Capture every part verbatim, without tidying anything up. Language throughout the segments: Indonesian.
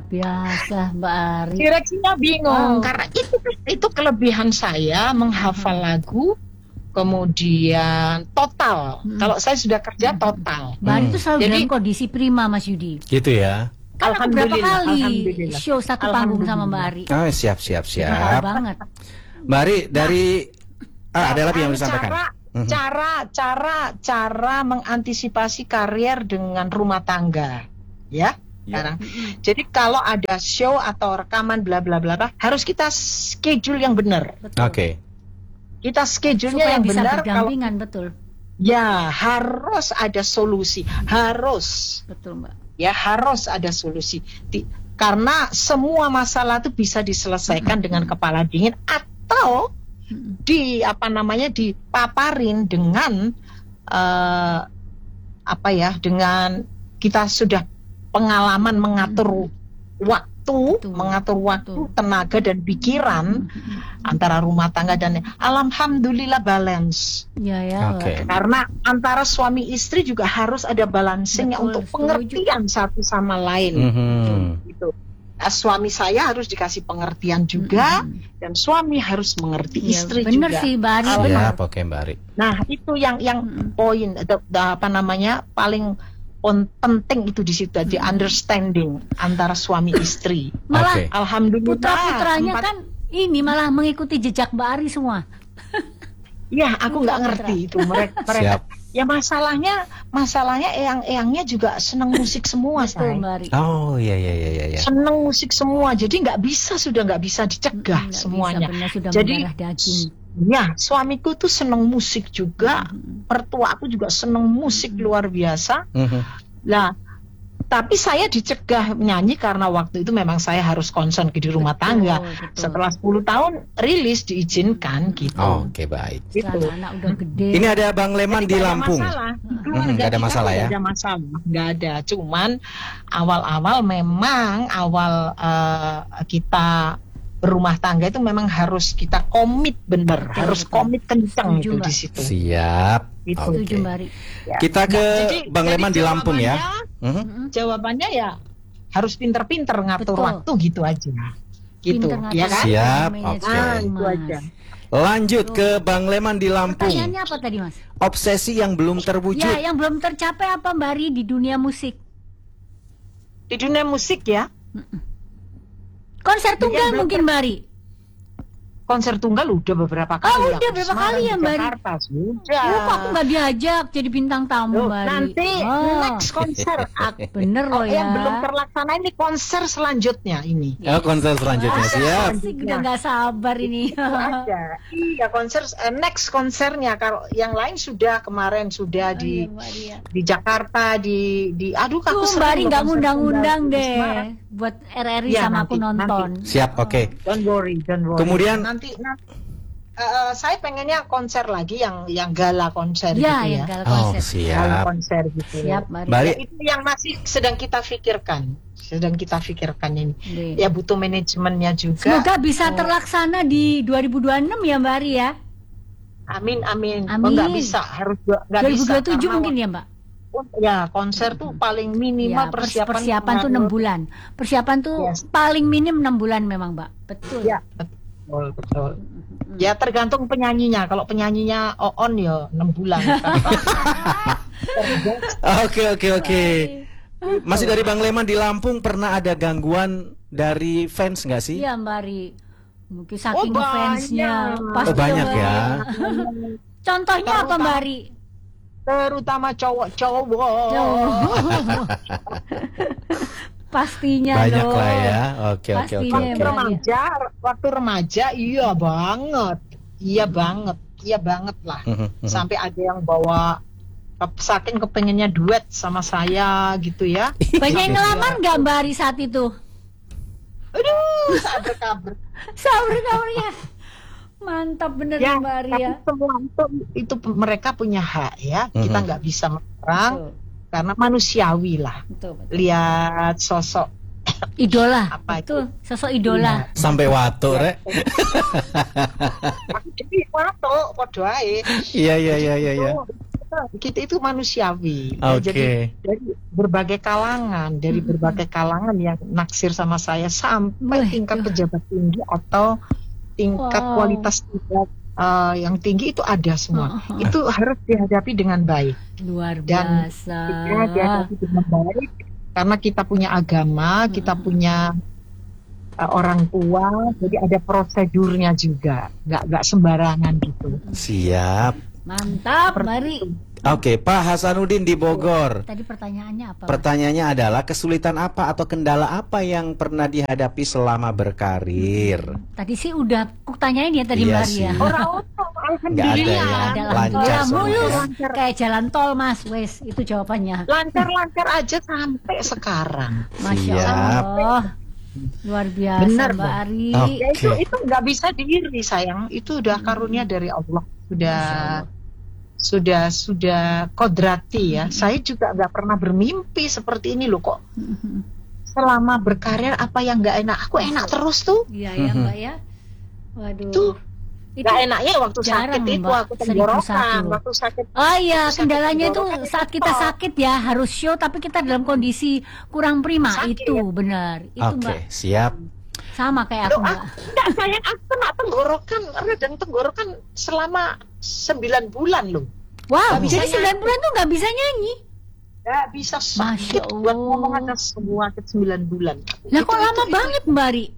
biasa Mbak Ari. Direksinya bingung Wow. karena itu itu kelebihan saya menghafal lagu, kemudian total. Hmm. Kalau saya sudah kerja total. Mbak Ari Hmm. itu selalu Jadi- dalam kondisi prima Mas Yudi. Gitu ya. Kan aku berapa Alhamdulillah, kali alhamdulillah. show satu panggung sama Mbak Ari. Oh, siap siap Tahu siap. banget. Mbak Ari dari ah, ada lagi yang Cara- disampaikan. Mhm. Cara cara cara mengantisipasi karier dengan rumah tangga, ya. Sekarang. Jadi kalau ada show atau rekaman bla bla bla bla, harus kita schedule yang benar. Betul. Oke. Kita schedule-nya Supaya yang bisa benar. Kalau berdampingan, betul. ya harus ada solusi, harus Betul, Mbak. ya harus ada solusi. Di- karena semua masalah itu bisa diselesaikan dengan kepala dingin atau di apa namanya dipaparin dengan eh, apa ya dengan kita sudah pengalaman mengatur waktu, Betul. mengatur waktu, Betul. tenaga dan pikiran antara rumah tangga dan alhamdulillah balance. Ya ya. Oke. Mbak. Karena antara suami istri juga harus ada balancingnya Betul, untuk setuju. pengertian satu sama lain. Mhm. Gitu. Nah, suami saya harus dikasih pengertian juga, dan suami harus mengerti Ya, istri bener juga. sih Mbak Ari. Kalau- bener. Siap, oke Mbak Ari. Nah itu yang yang Mm-mm. poin atau apa namanya paling pon- penting itu di situ, di understanding antara suami istri. Malah Oke. Alhamdulillah. putra-putranya empat- kan ini malah mengikuti jejak Mbak Ari semua. Ya, aku nggak Putra-putra. ngerti itu mereka. mereka. Siap. Ya masalahnya, masalahnya eyang-eyangnya juga senang musik semua, Betul say. Mbak Ari. Oh iya iya iya iya. Senang musik semua, jadi nggak bisa sudah nggak bisa dicegah Nggak semuanya. bisa, benar, sudah Jadi mendarah daging. ya suamiku tuh senang musik juga, mertua aku juga senang musik luar biasa. Mhm. Lah, tapi saya dicegah menyanyi karena waktu itu memang saya harus konsen di rumah Betul, tangga. betul. Setelah sepuluh tahun rilis diizinkan gitu. Oh, oke baik. Gitu. Sekarang anak udah gede. Ini ada Bang Leman Jadi di nggak ada Lampung. masalah. Mhm, Keluarga nggak ada kita masalah ya? nggak ada masalah, nggak ada. Cuman awal-awal memang awal eh, kita berumah tangga itu memang harus kita komit bener, Betul, harus betul. komit kencang Setuju, itu Mbak. di situ. Siap. Gitu. Oke. Setuju Mbak Ari. Ya. Kita ke Nah, jadi- Bang jadi Leman di Lampung ya. jawabannya- Mhm. Mm-mm. Jawabannya ya harus pinter-pinter ngatur Betul. waktu gitu aja. Gitu, Pinter ngatur ya kan? Siap, manajemen, oke. Nah, itu Mas. aja. Lanjut ke Bang Leman di Lampung. Pertanyaannya apa tadi Mas? Obsesi yang belum terwujud. Ya, yang belum tercapai apa Mbak Ari di dunia musik? Di dunia musik ya, Konser tunggal belum mungkin Mbak Ari. konser tunggal udah beberapa kali. Oh, ya, udah ke berapa Semarang, kali ya, di Mbak Ri? Jakarta sudah. Oh, kok aku nggak diajak jadi bintang tamu Loh, Mbak Ari? nanti Oh, next konser ak- bener loh oh, ya. yang belum terlaksana ini konser selanjutnya ini. Oh, konser selanjutnya Ah, siap. asik, udah nggak sabar ini. Itu ada. Iya konser eh, next konsernya kalau yang lain sudah kemarin sudah Oh, iya, di Mbak Ari ya. di Jakarta di di aduh aku Tuh, sering Mbak Ari loh nggak konser ngundang-undang tunggal di deh Semarang. buat R R I Iya, sama nanti, aku nonton. Siap, oke. Don't worry, don't worry. Kemudian- nanti, nanti eh, saya pengennya konser lagi yang yang gala Ya, konser gitu yang ya. gala Oh, konser. Gala siap. konser gitu. Siap, Mbak Ari. Mbak Ari, Ya, itu yang masih sedang kita pikirkan, sedang kita pikirkan ini. Nih. Ya butuh manajemennya juga. Semoga bisa terlaksana di dua ribu dua puluh enam ya Mbak Ari ya. Amin, amin. Amin. Oh, nggak bisa, harus nggak dua ribu bisa. dua puluh tujuh karena- mungkin ya Mbak. Ya konser tuh paling Ya, minimal pers- persiapan. persiapan tuh enam bulan. Persiapan tuh Yes. paling minim enam bulan memang Mbak. Betul. Ya betul, betul. Ya tergantung penyanyinya. Kalau penyanyinya on ya enam bulan. oke oke oke. Masih dari Bang Leman di Lampung, pernah ada gangguan dari fans nggak sih? Iya Mbak Ari. Mungkin saking Oh, fansnya. banyak. Pasti Oh, banyak Mbak ya. Ari. Contohnya apa Terutama- Mbak Ari? Terutama cowok-cowok. Oh. Pastinya Banyak dong. lah ya. Oke oke oke Pastinya, Waktu oke. Mbak. remaja, waktu remaja iya banget. Iya banget. Iya banget lah. Mhm, mhm. Sampai ada yang bawa ke- saking kepengennya duet sama saya gitu ya. Banyak yang ngelamar nggak Mbak Ari saat itu? Aduh, sabar kabar. Sabar kabarnya. Mantap bener Ya, Mbak Ari tapi ya. semua itu, itu mereka punya hak ya. Kita Mhm. nggak bisa melarang Betul, karena manusiawi lah. betul, betul. Lihat sosok Idola. Apa itu? Betul, sosok idola. Sampai watuk rek. aku jadi wato podo ae. Iya iya iya iya iya. Itu kita, kita itu manusiawi. Ya, Oke. jadi dari berbagai kalangan, dari berbagai kalangan yang naksir sama saya sampai Wah, tingkat tuh. pejabat tinggi atau tingkat Wow. kualitas tingkat uh, yang tinggi itu ada semua. Uh-huh. Itu harus dihadapi dengan baik. Luar Dan biasa. Kita dihadapi dengan baik karena kita punya agama, kita punya uh, orang tua, jadi ada prosedurnya juga, nggak nggak sembarangan gitu. Siap. Mantap, mari. Oke, Pak Hasanuddin di Bogor. Tadi pertanyaannya apa? Pertanyaannya adalah kesulitan apa atau kendala apa yang pernah dihadapi selama berkarir? Tadi sih udah aku tanyain ya tadi Iya Mbak sih. ya. Orang-orang, Nggak ada alhamdulillah, ya, Ada lancar ya, semua mulus ya. kayak jalan tol Mas, wes itu jawabannya. lancar-lancar aja sampai sekarang. Masya Siap. Allah, luar biasa Benar, Mbak Bang. Ari. Oke. Ya itu itu nggak bisa diiri sayang, itu udah karunia dari Allah, sudah Masya Allah. sudah sudah kodrati ya. Saya juga nggak pernah bermimpi seperti ini loh kok. Selama berkarir apa yang nggak enak, aku enak terus tuh. Iya ya Mhm. Mbak ya. Waduh. Tuh. Itu Nggak enaknya waktu jarang, sakit itu Mbak, aku seribu tenggorokan, satu. waktu sakit. Oh iya, Sakit kendalanya itu tenggorokan saat itu kita stop. sakit ya harus show tapi kita dalam kondisi kurang prima. Sakit. Itu benar. Itu Oke, Mbak siap. sama kayak Loh, aku Mbak. aku, enggak sayang, aku kena tenggorokan, radang tenggorokan selama sembilan bulan loh. Wow, Nggak bisa jadi sembilan nyanyi. bulan tuh nggak bisa nyanyi. Nggak bisa sakit Masya buat Allah. ngomong aja semua sakit sembilan bulan. Lah Itu- kok itu- lama itu- banget Mbak Ri?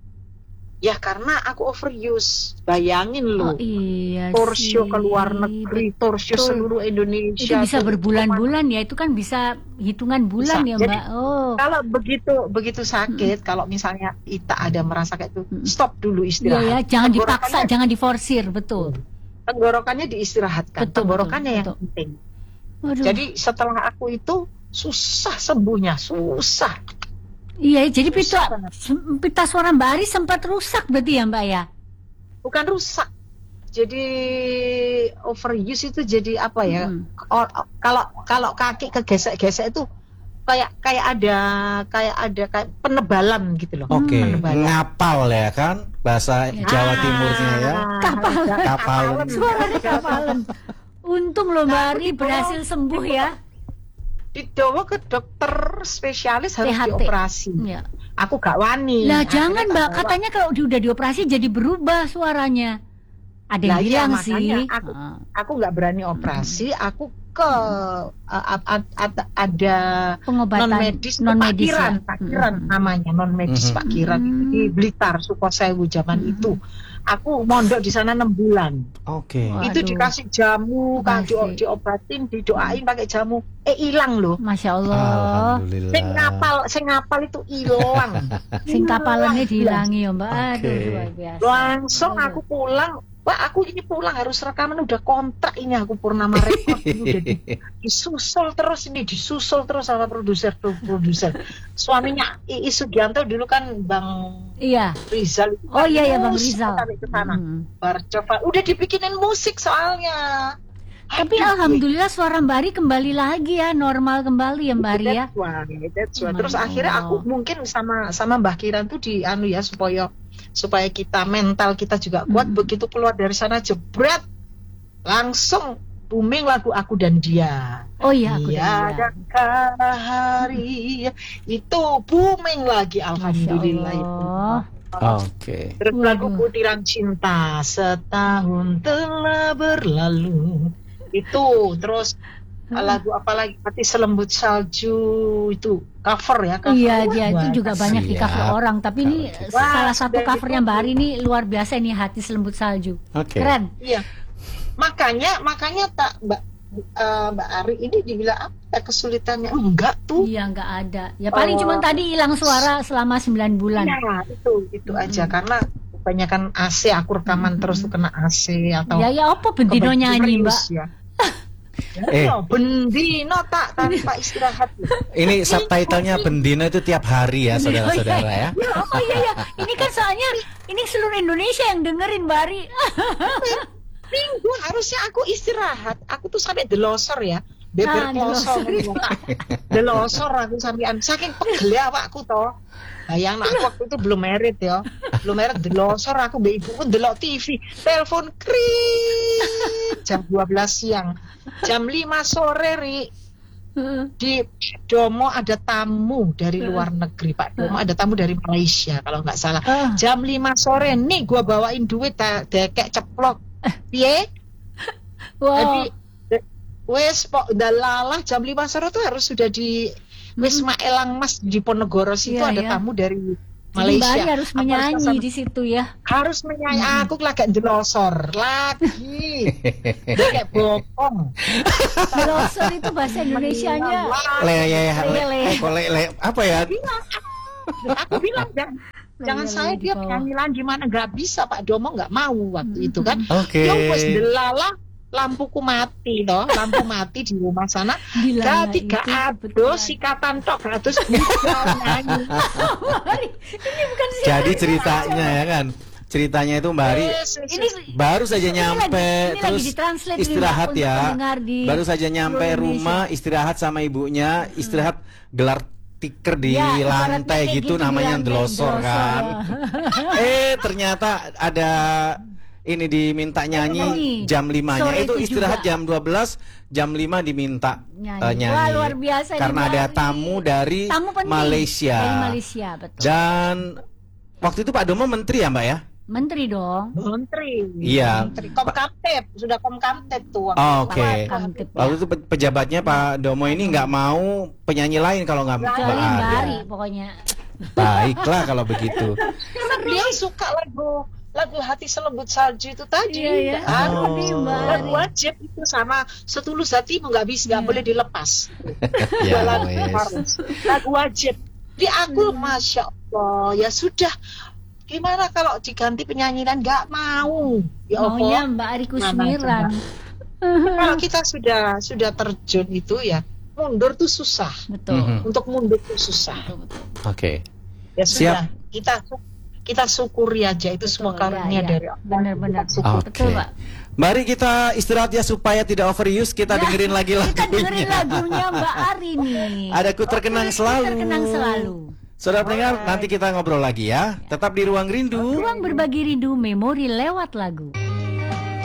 Ya karena aku overuse. Bayangin Oh loh. iya Torsio sih. ke luar negeri, torsio Betul. seluruh Itu Indonesia. bisa tuh, berbulan-bulan ya, itu kan bisa hitungan bulan Bisa. ya Jadi, Mbak. Oh. Kalau begitu begitu sakit, kalau misalnya kita ada merasa kayak itu, Mm. stop dulu Iya istirahat. ya, jangan dipaksa, Tenggorokannya- jangan diforsir, betul. Tenggorokannya diistirahatkan. Betul, Tenggorokannya betul, yang penting. Waduh. Jadi setelah aku itu susah sembuhnya, susah. Iya, jadi pita, Susah banget. pita suara Mbak Ari sempat rusak berarti ya Mbak ya? Bukan rusak. Jadi overuse itu jadi apa ya? Hmm. Or- kalau kalau kaki kegesek-gesek itu kayak kayak ada kayak ada kayak penebalan gitu loh. Oke, Penebalan. ngapal ya kan bahasa Jawa Timurnya ya. Kapalan. Kapalan. Suaranya kapalan. Untung loh Mbak Ari berhasil sembuh ya. Dibawa ke dokter spesialis harus T H T. dioperasi. Ya. Aku gak wani. Lah Akhirnya jangan tak Mbak, bawa. katanya kalau udah dioperasi jadi berubah suaranya. Ada yang Lah iya, bilang makanya sih. aku- Ah. Aku nggak berani operasi. Aku ke a- a- a- a- ada Pengobatan non medis, non Pak medis Kiran, ya. Pak Kiran Mm-mm. namanya non medis Mhm. Pak Kiran Mm. di Blitar, Sukosewu zaman Mm. itu. Aku mondok di sana enam bulan. Oke. Wah. Itu Aduh. dikasih jamu, kan di, Masih. diobatin, didoain pakai jamu. Eh hilang loh. Masya Allah. Alhamdulillah. Sing ngapal, sing ngapal itu hilang. Sing kapalannya Hilang. dihilangi ya Mbak. Aduh Oke. luar biasa. Langsung Aduh. aku pulang. Pak, aku ini pulang harus rekaman, udah kontrak ini aku Purnama Record ini udah di- disusul terus ini disusul terus sama produser tuh produser. Suaminya Iis Sugianto dulu kan Bang Iya. Rizal. Oh iya ya Bang Terus Rizal. sampai ke sana. Hmm. Bar coba udah dibikinin musik soalnya. Tapi Aduh, alhamdulillah suara Mbak Ari kembali lagi ya, normal kembali ya Mbak Ari ya. That's why, that's why. Terus Masya akhirnya aku Allah. mungkin sama sama Mbah Kiran tuh di anu ya supaya supaya kita mental kita juga kuat. Hmm. Begitu keluar dari sana jebret langsung booming lagu Aku dan Dia. Oh iya aku Dia udah dan hari itu booming lagi, alhamdulillah itu. Allah. Oke. Terus lagu Waduh. Butiran Cinta setahun telah berlalu itu, terus lagu apa lagi, Hati Selembut Salju itu cover ya cover. Iya Wah, dia itu wah. juga banyak di cover Siap. orang. Tapi ini Kalau gitu. salah Wah, satu sudah covernya Mbak Ari ditunggu. ini luar biasa ini Hati Selembut Salju. Oke. Keren. Iya, makanya makanya tak Mbak eh, Mbak Ari ini dibilang apa kesulitannya, enggak tuh. Iya nggak ada. Ya paling Oh. cuma tadi hilang suara selama sembilan bulan. Ya itu itu aja karena kebanyakan A C, aku rekaman terus tuh kena A C atau Ya ya apa bendino kebanyakan nyanyi serius, Mbak. ya. Eh. Ya, bendino tak tanpa istirahat. Ini subtitlenya Bendino itu tiap hari ya saudara-saudara ya. Ya apa iya ya. Ini kan soalnya ini seluruh Indonesia yang dengerin Mbak Ari. Minggu harusnya aku istirahat. Aku tuh sampai delosor ya. beber Ah, kloso delosor. delosor aku sampean saking pegel awakku to. Bayang aku waktu itu belum merit ya. Belum merit delosor aku mbek ibuku ndelok T V, telepon kring jam dua belas siang. Jam lima sore Ri di Domo ada tamu dari luar negeri, Pak Domo ada tamu dari Malaysia kalau nggak salah. Ah. Jam lima sore nih gua bawain duit ta- dekek ceplok. Piye? Wow. Jadi de- wes pok dalalah jam lima sore tuh harus sudah di wes Maelang Mas di Ponegoro situ Iya, ada iya. tamu dari Jadi Mbak Malaysia. Ari harus Aku menyanyi kesana- di situ ya. harus menyanyi. Aku lagi delosor lagi. Dekek bokong. Delosor itu bahasa Indonesianya. Le, le, le, Lele. eh, kok le, le, apa ya? Aku bilang jangan jangan Lele saya di dia bawah. penyanyi lagi mana nggak bisa Pak Domo nggak mau waktu itu kan. Oke. Ya wes delala lampuku mati toh, lampu mati di rumah sana. Dilala Ketika itu ado kebetulan. sikatan tok terus bisa nyanyi. Ini bukan sih. Jadi ceritanya ya kan, ceritanya itu Mbak Ari Yes, yes, Ini yes. baru saja ini nyampe lagi- ini lagi terus ditranslate nih, istirahat Mbak, untuk ya. pendengar di Baru saja nyampe seluruh Indonesia. rumah, istirahat sama ibunya, istirahat gelar tiker di Ya, ibaratnya lantai kayak gitu gitu namanya di lantai, delosor delosor, kan. ya. Eh ternyata ada ini diminta nyanyi Nyanyi. jam limanya. Sore Itu itu istirahat juga. jam dua belas, jam lima diminta Nyanyi. eh, nyanyi. Wah, luar biasa nih, Karena Mbak ada Ari. tamu dari Tamu penting Malaysia. Dari Malaysia, betul. Dan waktu itu Pak Domo menteri ya Mbak ya? Menteri dong. Menteri. Iya. Menteri. Komkamtib sudah komkamtib tuh. waktu Oh, itu. oke. Pak. Komkamtib, ya. Lalu itu pe- pejabatnya Pak Domo ini nggak mau penyanyi lain kalau nggak Mbak Kecuali Mbak Ari. Ari pokoknya. Baiklah kalau begitu. Karena beliau suka lagu lagu Hati Selembut Salju itu tadi. Iya, ya. Aduh, Oh. Nih, Mbak lagu Ari. wajib itu sama Setulus Hatimu nggak bisa nggak Iya. boleh dilepas. Ya, lagu wes. harus. Lagu wajib. Di aku Hmm. masya Allah ya sudah. Gimana kalau diganti penyanyi dan nggak mau? Ya Maunya Allah. Mbak Ari Mana Kusmiran. Kalau kita sudah sudah terjun itu ya mundur tuh susah. Betul. Mhm. Untuk mundur tuh susah. Betul, betul. Oke. Ya sudah. Siap. Kita kita syukuri aja itu semua Betul, karunia ya, ya. dari Allah. Benar-benar. Kita syukuri. Oke. Betul, Pak. Mari kita istirahat ya supaya tidak overuse. Kita Ya, dengerin lagi Kita dengerin lagunya. lagunya Mbak Ari nih. Ada Ku Terkenang Selalu. Terkenang selalu. Saudara pendengar, nanti kita ngobrol lagi ya. Tetap di Ruang Rindu. Ruang berbagi rindu memori lewat lagu.